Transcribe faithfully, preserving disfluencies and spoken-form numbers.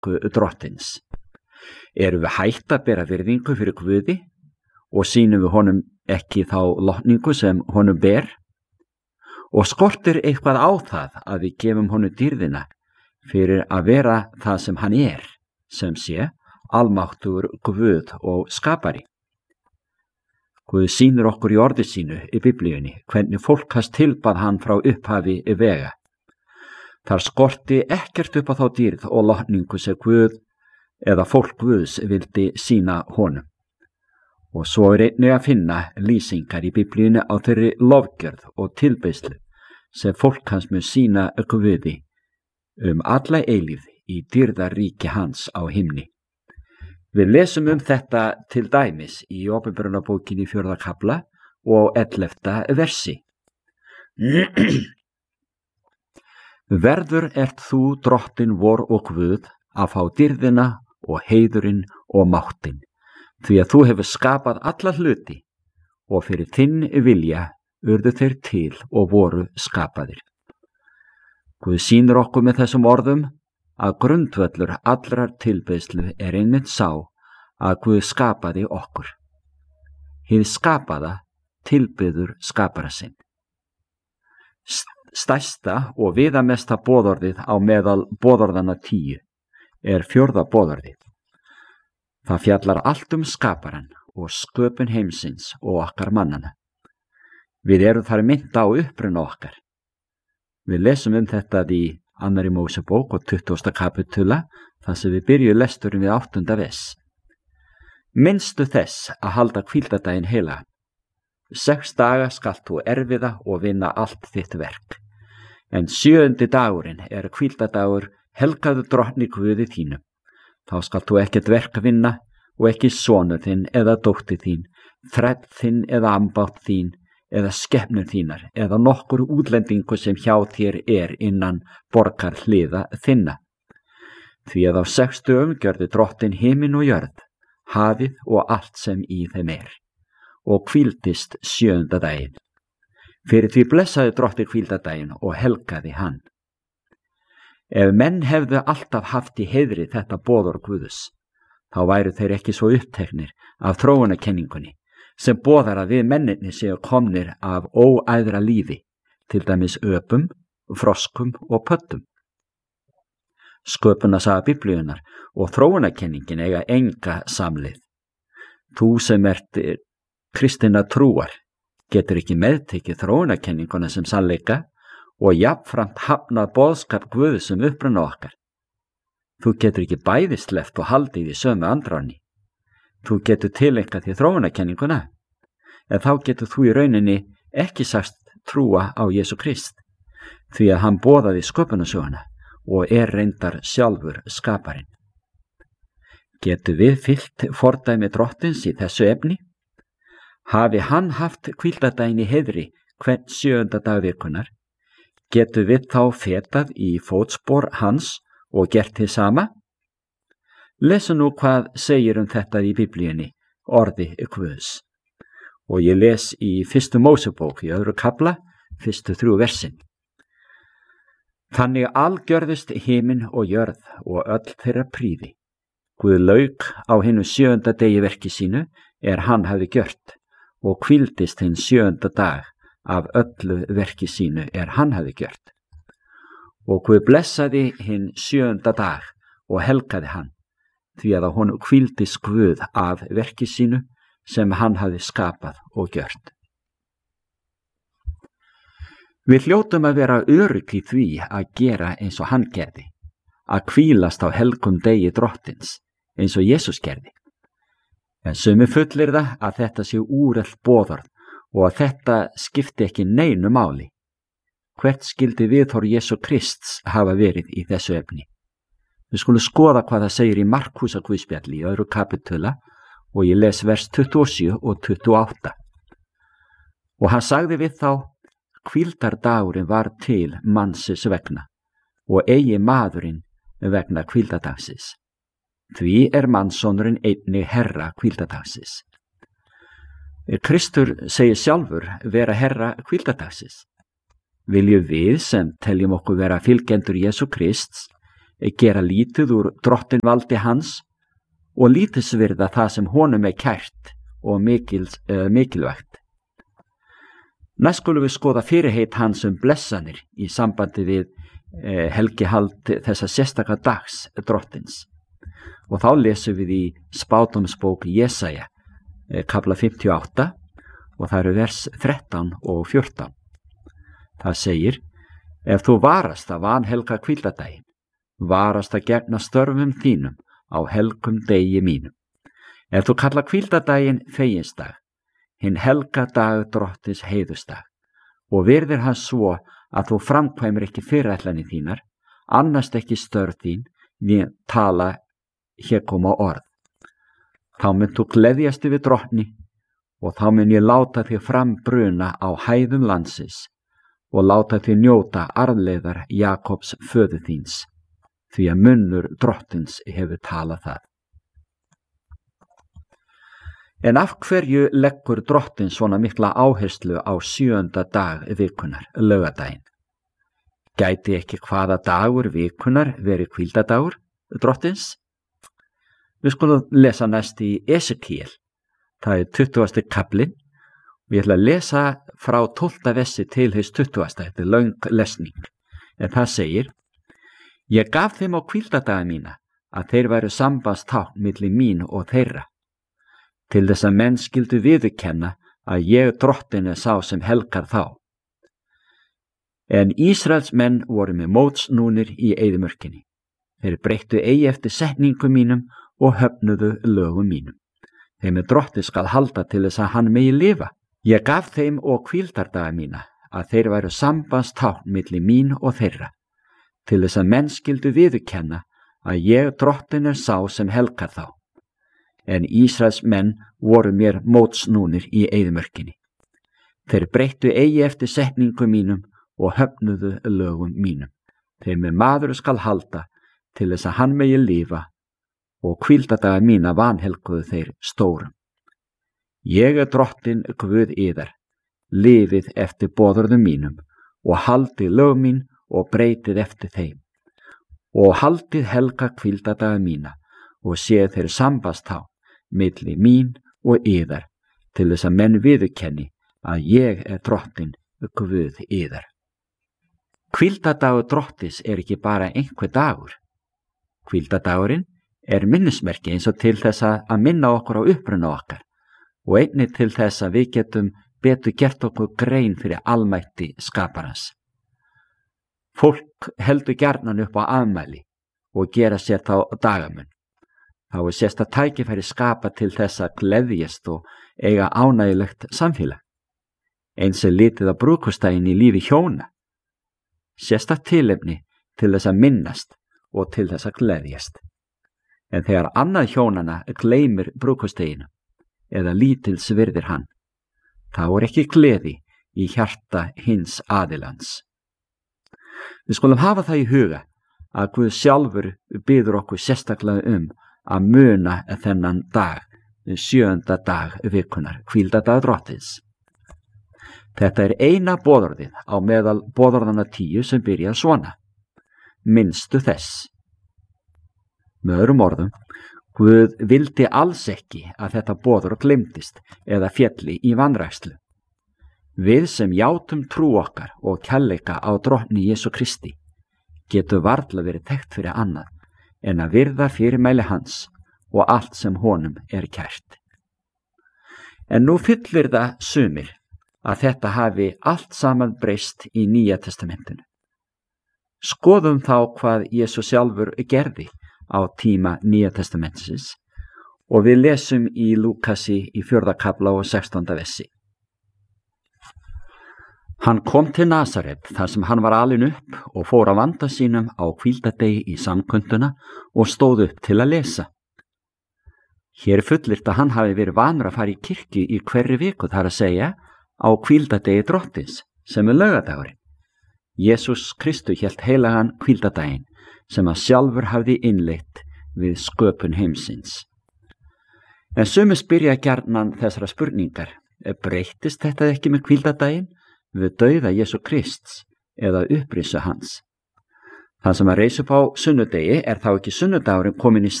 drottins. Erum við hætt að bera virðingu fyrir Guði og sýnum við honum ekki þá lotningu sem honum ber? Og skortir eitthvað á það að við gefum honum dýrðina fyrir að vera það sem hann er, sem sé almáttugur Guð og skapari. Guð sýnir okkur í orði sínu í Biblíunni hvernig fólk hans tilbað hann frá upphafi í vega. Þar skorti ekkert upp á þá dýrð og lotningu sem Guð eða fólk Guðs vildi sýna honum. Og svo er einnig að finna lýsingar í Biblíunni á þeirri lofgjörð og tilbeiðslu sem fólk hans mun sýna Guði um alla eilífð í dýrðaríki hans á himni. Við lesum um þetta til dæmis í Opinberunarbókinni fjórða kafla og ellefta versi. Verður ert þú drottin vor og Guð að fá dýrðina og heiðurinn og máttinn, því að þú hefur skapað alla hluti og fyrir þinn vilja urðu þeir til og voru skapaðir. Guð sýnir okkur með þessum orðum að grundvöllur allrar tilbeiðslu er einmitt sá að Guð skapaði okkur. Hið skapaða tilbiður skapara sinn. Stærsta og viðamesta boðorðið á meðal boðorðanna tíu er fjórða boðorðið. Það fjallar allt um skaparan og sköpun heimsins og okkar mannana. Við erum þar mynda á uppruna okkar. Við lesum um þetta í annarri Mósebók og tuttugasta kapitula þar sem við byrjum lesturum við áttunda vers. Minnstu þess að halda hvíldardaginn heila. Sex daga skalt þú erfiða og vinna allt þitt verk. En sjöundi dagurinn er hvíldardagur helgaður drottni Guði þínum. Þá skalt þú ekkert verk vinna og ekki sonur þinn eða dóttir þín, þræll þinn eða ambátt þín eða skepnur þínar eða nokkur útlendingu sem hjá þér er innan borgar hliða þinna. Því að á sex dögum gjörði drottin himinn og jörð, hafið og allt sem í þeim er, og hvíldist sjöunda daginn. Fyrir því blessaði drottinn hvíldardaginn og helgaði hann. Ef menn hefðu alltaf haft í heiðri þetta boðorð Guðs, þá væru þeir ekki svo uppteknir af þróunarkenningunni, sem boðar að við menninni séu komnir af óæðra lífi, til dæmis öpum, froskum og pöttum. Sköpunarsaga Biblíunnar og þróunarkenningin eiga enga samleið. Þú sem ert kristinna trúar getur ekki meðtekið þróunarkenninguna sem sannleika og jafnframt hafnað boðskap Guðs um uppruna okkar. Þú getur ekki bæði sleppt og haldið í sömu andráni. Þú getur tileinkað því þróunarkenninguna, en þá getur þú í rauninni ekki sagst trúa á Jesú Krist, því að hann boðaði sköpunarsöguna og er reyndar sjálfur skaparinn. Getur við fylgt fordæmi drottins í þessu efni? Hafi hann haft hvíldardaginn í heiðri hvern sjöunda dag vikunnar, getur við þá fetað í fótspor hans og gert þið sama? Lesu nú hvað segir um þetta í Biblíunni, orði Guðs. Og ég les í fyrstu Mósebók í öðru kafla, fyrstu þrjú versin. Þannig algjörðust himinn og jörð og öll þeirra prýði. Guð lauk á hinu sjöunda degi verki sínu er hann hafi gjört og hvíldist hinn sjöunda dag af öllu verki sínu er hann hafi gjört. Og Guð blessaði hinn sjöunda dag og helgaði hann, því að honum hvíldist Guð af verki sínu sem hann hafi skapað og gjört. Við hljótum að vera örugg í því að gera eins og hann gerði, að hvílast á helgum degi drottins, eins og Jesús gerði. En sumi fullir það að þetta sé úrelt boðorð og að þetta skipti ekki neinu máli. Hvert skildi viðhorf Jesú Krists hafa verið í þessu efni? Við skulum skoða hvað það segir í Markúsar guðspjalli í öðru kapitula og ég les vers tuttugu og sjö og tuttugu og átta. Og hann sagði við þá, hvíldardagurinn var til mannsins vegna og eigi maðurinn vegna hvíldardagsins. Því er mannssonurinn einnig herra hvíldardagsins. Kristur segir sjálfur vera herra hvíldardagsins. Viljum við sem teljum okkur vera fylgjendur Jesú Krists gera lítið úr drottinvaldi hans og lítilsvirða það sem honum er kært og mikils, eh, mikilvægt. Næst skulum við skoða fyrirheit hans um blessanir í sambandi við eh, helgihald þessa sérstaka dags drottins. Og þá lesum við í spádómsbók Jesaja, eh, kafla fimmtíu og átta, og það eru vers þrettán og fjórtán. Það segir: ef þú varast að vanhelga hvíldardaginn, varast að gegna störfum þínum á helgum degi mínum. Ef þú kalla hvíldardaginn feginsdag, hinn helga dag drottins heiðusdag, og virðir hans svo að þú framkvæmir ekki fyrirætlanir þínar, annast ekki störf þín, né tala hér koma orð. Þá mun þú gleðjast yfir drottni, og þá mun ég láta þig frambruna á hæðum landsins, og láta þig njóta arfleiðar Jakobs föður þíns, því að munnur drottins hefur talað það. En af hverju leggur drottinn svona mikla áherslu á sjöunda dag vikunar, laugardaginn? Gæti ekki hvaða dagur vikunar verið hvíldadagur drottins? Við skulum lesa næst í Esekiel, það er tuttugasti kaflinn, og ég ætla að lesa frá tólfta versi til hins tuttugasta, þetta er löng lesning, en það segir: ég gaf þeim á hvíldadaga mína að þeir væru sambandstákn milli mín og þeirra, til þess að menn skyldu viðurkenna að ég drottinn er sá sem helgar þá. En Ísraels menn voru með mótsnúnir í eyðimörkinni. Þeir breyttu eigi eftir setningum mínum og höfnuðu lögum mínum. Þeim er drottinn skal halda til þess að hann megi lifa. Ég gaf þeim og hvíldardaga mína að þeir væru sambandstákn milli mín og þeirra, til þess að menn skyldu viðurkenna að ég drottinn er sá sem helgar þá. En Ísraels menn voru mér mótsnúnir í eyðimörkinni. Þeir breyttu eigi eftir setningum mínum og höfnuðu lögum mínum. Þeim er maður skal halda til þess að hann megi lifa, og hvíldadaga mína vanhelguðu þeir stórum. Ég er drottinn Guð yðar, lifið eftir boðorðum mínum, og haldið lög mín og breytið eftir þeim. Og haldið helga hvíldadaga mína, og séð þeir sambandstá milli mín og yðar, til þess að menn viðurkenni að ég er drottinn Guð yðar. Hvíldadagur drottis er ekki bara einhver dagur. Hvíldadagurinn er minnismerki eins og til þess að minna okkur á uppruna okkar, og einnig til þess að við getum betur gert okkur grein fyrir almætti skaparans. Fólk heldur gjarnan upp á afmæli og gera sér þá dagamun. Þá er sérsta tækifæri skapa til þess að gleðjast og eiga ánægilegt samfélag. Eins er litið á brúðkaupsdaginn í lífi hjóna. Sérsta tilefni til þess að minnast og til þess að gleðjast. En þegar annað hjónana gleymir brúðkaupsdeginum eða lítils virðir hann, þá er ekki gleði í hjarta hins aðilans. Við skulum hafa það í huga að Guð sjálfur biður okkur sérstaklega um að muna þennan dag, sjöunda dag vikunar, hvíldadag drottins. Þetta er eina boðorðið á meðal boðorðana tíu sem byrja svona: minnstu þess. Með öðrum orðum, Guð vildi alls ekki að þetta boðorð gleymdist eða félli í vanrækslu. Við sem játum trú okkar og kærleika á drottni Jesú Kristi getur varla verið þekkt fyrir annað en að virða fyrirmæli hans og allt sem honum er kært. En nú fyllir það sumir að þetta hafi allt saman breyst í Nýja testamentinu. Skoðum þá hvað Jesús sjálfur gerði á tíma Nýja testamentsins, og við lesum í Lúkasi í fjórða kafla og sextánda versi. Hann kom til Nasaret þar sem hann var alinn upp og fór að vanda sínum á hvíldadegi í samkunduna og stóð upp til að lesa. Hér er fullyrt að hann hafi verið vanur að fara í kirkju í hverri viku, þar að segja á hvíldadegi drottins, sem er laugardagurinn. Jesús Kristur hélt heilagan hvíldadaginn sem að sjálfur hafði innleitt við sköpun heimsins. En sumir spyrja gjarnan þessara spurningar: breyttist þetta ekki með hvíldadaginn við dauða Jesú Krists eða upprisu hans? Þann sem að reis upp á sunnudegi er þá ekki sunnudagurinn komin í